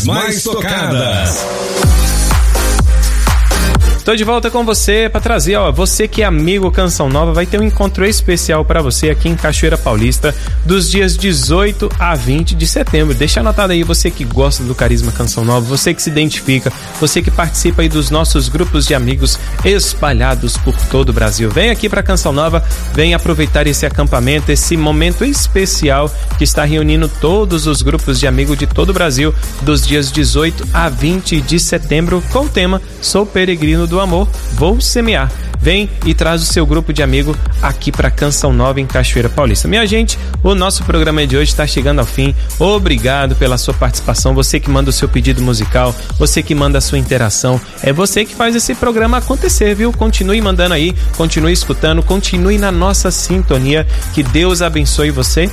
mais tocadas. Tô de volta com você para trazer, você que é amigo Canção Nova, vai ter um encontro especial para você aqui em Cachoeira Paulista, dos dias 18 a 20 de setembro. Deixa anotado aí, você que gosta do Carisma Canção Nova, você que se identifica, você que participa aí dos nossos grupos de amigos espalhados por todo o Brasil. Vem aqui para Canção Nova, vem aproveitar esse acampamento, esse momento especial que está reunindo todos os grupos de amigos de todo o Brasil, dos dias 18 a 20 de setembro, com o tema Sou Peregrino do Amor, Vou Semear. Vem e traz o seu grupo de amigo aqui para Canção Nova em Cachoeira Paulista. Minha gente, o nosso programa de hoje está chegando ao fim. Obrigado pela sua participação, você que manda o seu pedido musical, você que manda a sua interação. É você que faz esse programa acontecer, viu? Continue mandando aí, continue escutando, continue na nossa sintonia. Que Deus abençoe você